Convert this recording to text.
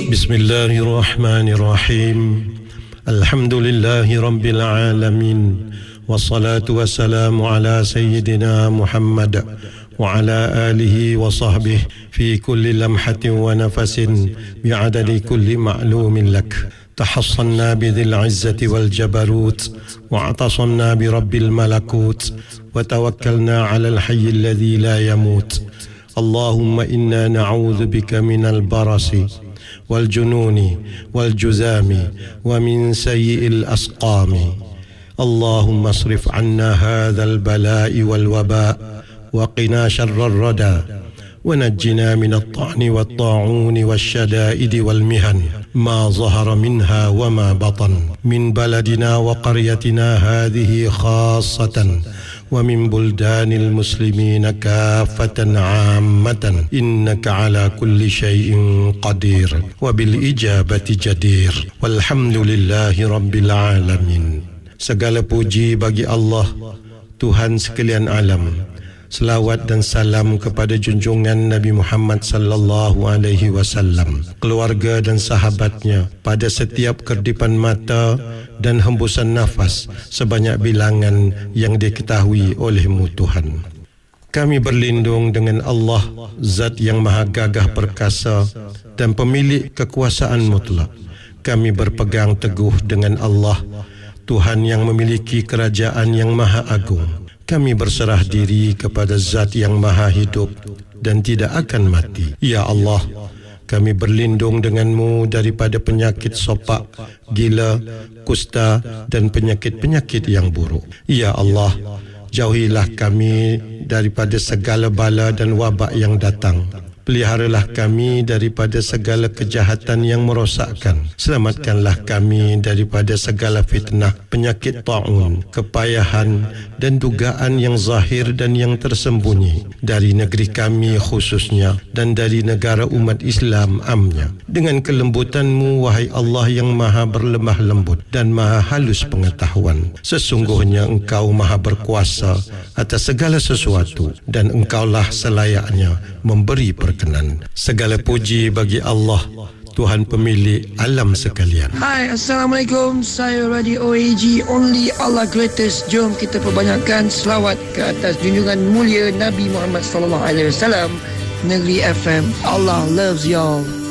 بسم الله الرحمن الرحيم الحمد لله رب العالمين والصلاة والسلام على سيدنا محمد وعلى آله وصحبه في كل لمحة ونفس بعدد كل معلوم لك. تحصنا بذي العزة والجبروت واعتصمنا برب الملكوت وتوكلنا على الحي الذي لا يموت. اللهم إنا نعوذ بك من البرص والجنون والجذام ومن سيء الأسقام. اللهم اصرف عنا هذا البلاء والوباء وقنا شر الردى ونجنا من الطعن والطاعون والشدائد والمهن ما ظهر منها وما بطن من بلدنا وقريتنا هذه خاصة ومن بلدان المسلمين كافة عامة إنك على كل شيء قدير وبالإجابة جدير والحمد لله رب العالمين. Segala puji bagi Allah, Tuhan sekalian alam. Selawat dan salam kepada junjungan Nabi Muhammad sallallahu alaihi wasallam, keluarga dan sahabatnya pada setiap kerdipan mata dan hembusan nafas sebanyak bilangan yang diketahui oleh-Mu Tuhan. Kami berlindung dengan Allah, Zat yang maha gagah perkasa dan pemilik kekuasaan mutlak. Kami berpegang teguh dengan Allah, Tuhan yang memiliki kerajaan yang maha agung. Kami berserah diri kepada Zat yang maha hidup dan tidak akan mati. Ya Allah, kami berlindung dengan-Mu daripada penyakit sopak, gila, kusta dan penyakit-penyakit yang buruk. Ya Allah, jauhilah kami daripada segala bala dan wabak yang datang. Peliharalah kami daripada segala kejahatan yang merosakkan. Selamatkanlah kami daripada segala fitnah, penyakit ta'un, kepayahan dan dugaan yang zahir dan yang tersembunyi dari negeri kami khususnya dan dari negara umat Islam amnya. Dengan kelembutan-Mu, wahai Allah yang maha berlemah lembut dan maha halus pengetahuan, sesungguhnya Engkau maha berkuasa atas segala sesuatu dan Engkaulah selayaknya memberi perkenan. Segala puji bagi Allah, Tuhan pemilik alam sekalian. Hai, Assalamualaikum. Saya Radio OAG, Only Allah Greatest. Jom kita perbanyakkan selawat ke atas junjungan mulia Nabi Muhammad sallallahu alaihi wasallam. Negeri FM, Allah loves y'all.